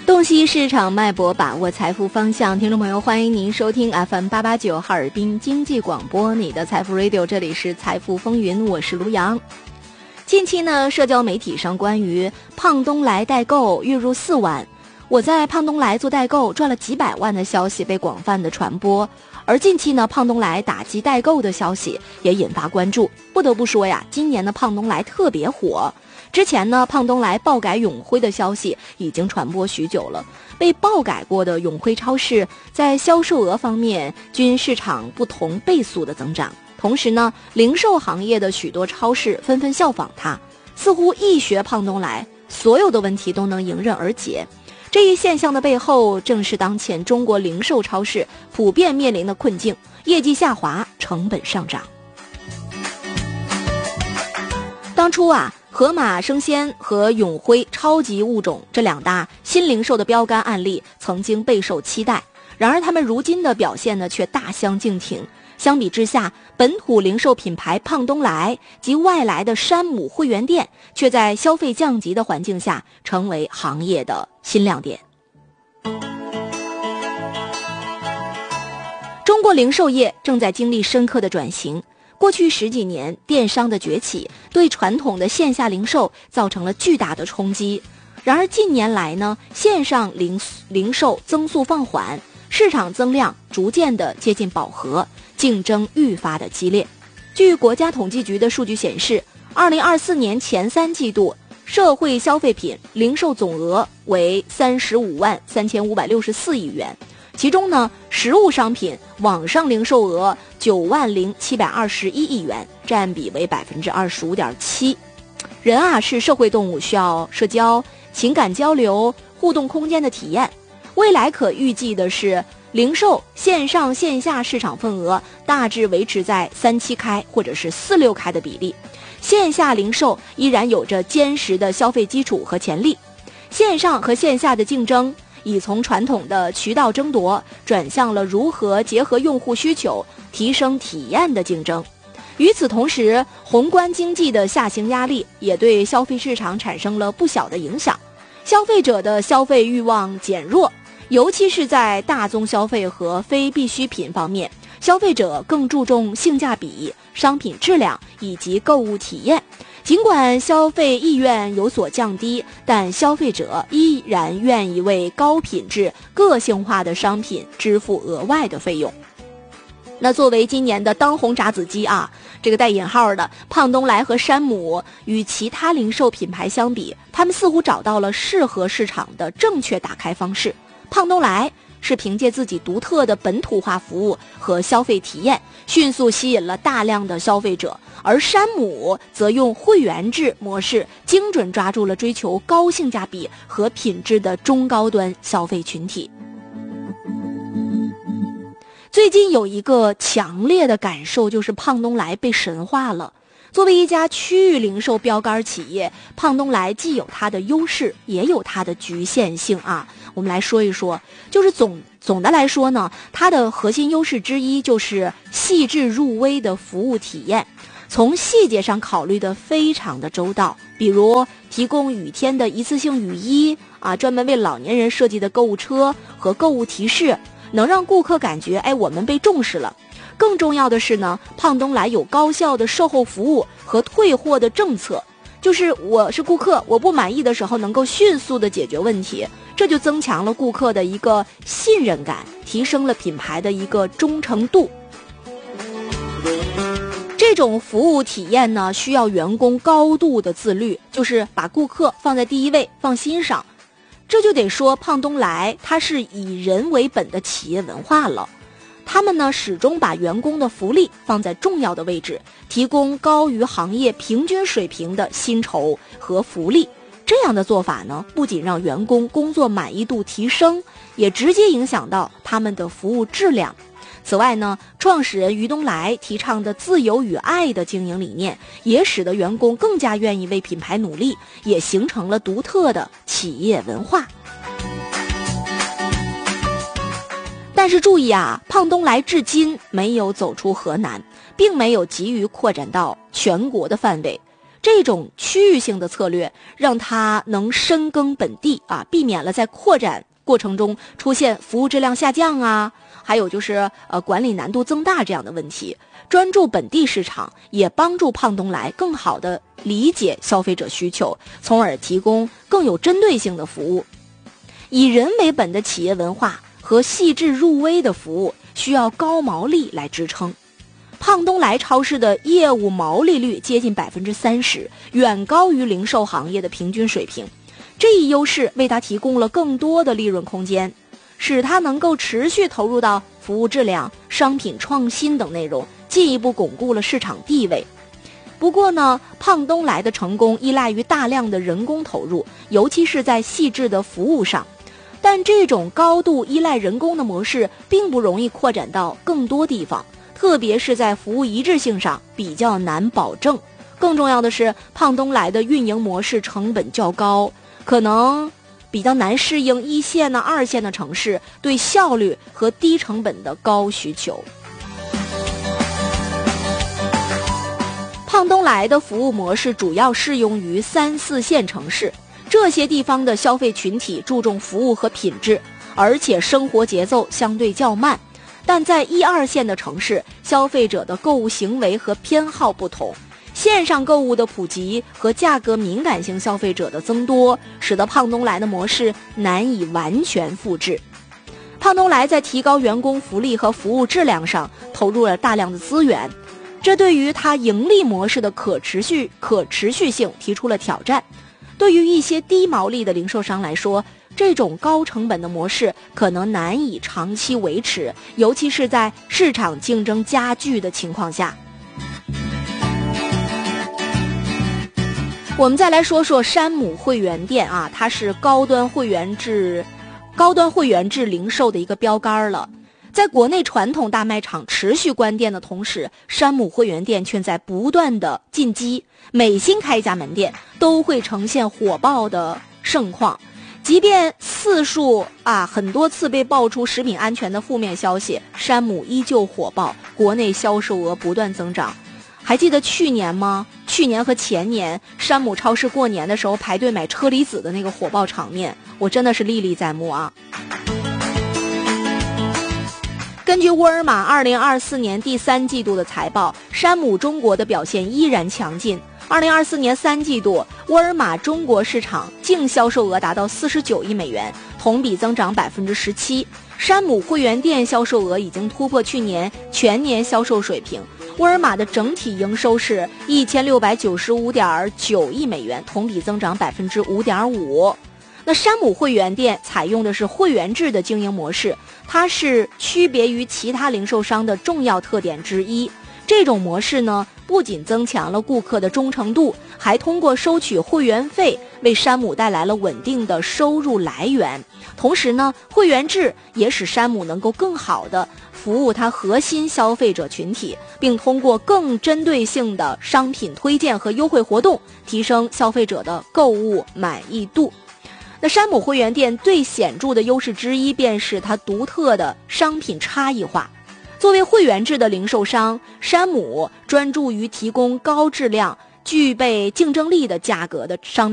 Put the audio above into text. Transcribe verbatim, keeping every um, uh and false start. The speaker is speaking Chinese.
洞悉市场脉搏，把握财富方向。听众朋友，欢迎您收听 F M 八八九哈尔滨经济广播，你的财富 Radio， 这里是财富风云，我是卢阳。近期呢，社交媒体上关于胖东来代购月入四万，我在胖东来做代购赚了几百万的消息被广泛的传播。而近期呢，胖东来打击代购的消息也引发关注。不得不说呀，今年的胖东来特别火。之前呢，胖东来爆改永辉的消息已经传播许久了。被爆改过的永辉超市在销售额方面均市场不同倍速的增长。同时呢，零售行业的许多超市纷纷效仿它，似乎一学胖东来，所有的问题都能迎刃而解。这一现象的背后，正是当前中国零售超市普遍面临的困境：业绩下滑，成本上涨。当初啊，盒马生鲜和永辉超级物种这两大新零售的标杆案例曾经备受期待，然而他们如今的表现呢，却大相径庭。相比之下，本土零售品牌胖东来及外来的山姆会员店却在消费降级的环境下成为行业的新亮点。中国零售业正在经历深刻的转型。过去十几年，电商的崛起对传统的线下零售造成了巨大的冲击。然而近年来呢，线上零零售增速放缓，市场增量逐渐的接近饱和，竞争愈发的激烈。据国家统计局的数据显示，二零二四年前三季度社会消费品零售总额为三十五万三千五百六十四亿元，其中呢，实物商品网上零售额九万零七百二十一亿元，占比为百分之二十五点七。人啊是社会动物，需要社交、情感交流、互动空间的体验。未来可预计的是，零售线上线下市场份额大致维持在三七开或者是四六开的比例。线下零售依然有着坚实的消费基础和潜力。线上和线下的竞争已从传统的渠道争夺转向了如何结合用户需求提升体验的竞争。与此同时，宏观经济的下行压力也对消费市场产生了不小的影响。消费者的消费欲望减弱，尤其是在大宗消费和非必需品方面，消费者更注重性价比、商品质量以及购物体验。尽管消费意愿有所降低，但消费者依然愿意为高品质、个性化的商品支付额外的费用。那作为今年的当红炸子鸡啊，这个带引号的胖东来和山姆与其他零售品牌相比，他们似乎找到了适合市场的正确打开方式。胖东来是凭借自己独特的本土化服务和消费体验，迅速吸引了大量的消费者，而山姆则用会员制模式，精准抓住了追求高性价比和品质的中高端消费群体。最近有一个强烈的感受，就是胖东来被神化了。作为一家区域零售标杆企业，胖东来既有它的优势，也有它的局限性啊。我们来说一说，就是总总的来说呢，它的核心优势之一就是细致入微的服务体验，从细节上考虑的非常的周到，比如提供雨天的一次性雨衣啊，专门为老年人设计的购物车和购物提示，能让顾客感觉哎，我们被重视了。更重要的是呢，胖东来有高效的售后服务和退货的政策，就是我是顾客，我不满意的时候能够迅速的解决问题，这就增强了顾客的一个信任感，提升了品牌的一个忠诚度。这种服务体验呢，需要员工高度的自律，就是把顾客放在第一位，放心上。这就得说胖东来它是以人为本的企业文化了。他们呢始终把员工的福利放在重要的位置，提供高于行业平均水平的薪酬和福利。这样的做法呢，不仅让员工工作满意度提升，也直接影响到他们的服务质量。此外呢，创始人于东来提倡的自由与爱的经营理念，也使得员工更加愿意为品牌努力，也形成了独特的企业文化。但是注意啊，胖东来至今没有走出河南，并没有急于扩展到全国的范围。 这种区域性的策略让它能深耕本地啊，避免了在扩展过程中出现服务质量下降啊，还有就是呃管理难度增大这样的问题。专注本地市场，也帮助胖东来更好地理解消费者需求，从而提供更有针对性的服务。以人为本的企业文化和细致入微的服务需要高毛利来支撑。胖东来超市的业务毛利率接近百分之三十，远高于零售行业的平均水平。这一优势为它提供了更多的利润空间，使它能够持续投入到服务质量、商品创新等内容，进一步巩固了市场地位。不过呢，胖东来的成功依赖于大量的人工投入，尤其是在细致的服务上。但这种高度依赖人工的模式并不容易扩展到更多地方，特别是在服务一致性上比较难保证。更重要的是，胖东来的运营模式成本较高，可能比较难适应一线呢、二线的城市对效率和低成本的高需求。胖东来的服务模式主要适用于三四线城市，这些地方的消费群体注重服务和品质，而且生活节奏相对较慢。但在一二线的城市，消费者的购物行为和偏好不同，线上购物的普及和价格敏感型消费者的增多，使得胖东来的模式难以完全复制。胖东来在提高员工福利和服务质量上投入了大量的资源，这对于它盈利模式的可持续可持续性提出了挑战。对于一些低毛利的零售商来说，这种高成本的模式可能难以长期维持，尤其是在市场竞争加剧的情况下。我们再来说说山姆会员店啊，它是高端会员制高端会员制零售的一个标杆了。在国内传统大卖场持续关店的同时，山姆会员店却在不断的进击，每新开一家门店都会呈现火爆的盛况。即便次数啊很多次被爆出食品安全的负面消息，山姆依旧火爆，国内销售额不断增长。还记得去年吗？去年和前年，山姆超市过年的时候排队买车厘子的那个火爆场面，我真的是历历在目啊。根据沃尔玛二零二四年第三季度的财报，山姆中国的表现依然强劲。二零二四年三季度，沃尔玛中国市场净销售额达到四十九亿美元，同比增长百分之十七。山姆会员店销售额已经突破去年全年销售水平。沃尔玛的整体营收是一千六百九十五点九亿美元，同比增长百分之五点五。那山姆会员店采用的是会员制的经营模式，它是区别于其他零售商的重要特点之一。这种模式呢，不仅增强了顾客的忠诚度，还通过收取会员费为山姆带来了稳定的收入来源。同时呢，会员制也使山姆能够更好地服务它核心消费者群体，并通过更针对性的商品推荐和优惠活动，提升消费者的购物满意度。那山姆会员店最显著的优势之一，便是它独特的商品差异化。作为会员制的零售商，山姆专注于提供高质量、具备竞争力的价格的商品。